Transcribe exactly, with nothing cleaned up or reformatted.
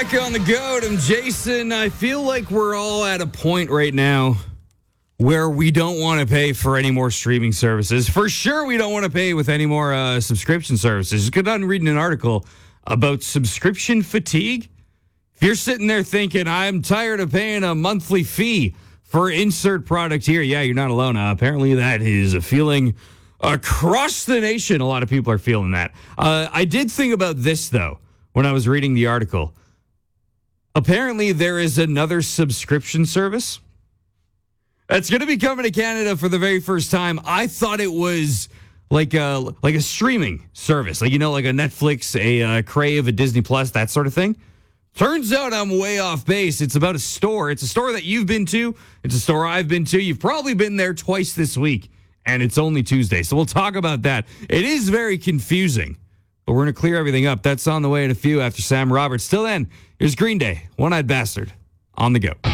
back on the goat. I'm Jason. I feel like we're all at a point right now where we don't want to pay for any more streaming services. For sure, we don't want to pay with any more uh, subscription services. Just got done reading an article about subscription fatigue. If you're sitting there thinking, I'm tired of paying a monthly fee for insert product here, yeah, you're not alone. Uh, apparently, that is a feeling across the nation. A lot of people are feeling that. Uh, I did think about this, though, when I was reading the article. Apparently, there is another subscription service that's going to be coming to Canada for the very first time. I thought it was like a, like a streaming service, like, you know, like a Netflix, a uh, Crave, a Disney Plus, that sort of thing. Turns out I'm way off base. It's about a store. It's a store that you've been to. It's a store I've been to. You've probably been there twice this week, and it's only Tuesday. So we'll talk about that. It is very confusing, but we're going to clear everything up. That's on the way in a few after Sam Roberts. Till then, here's Green Day, One-Eyed Bastard, on the go.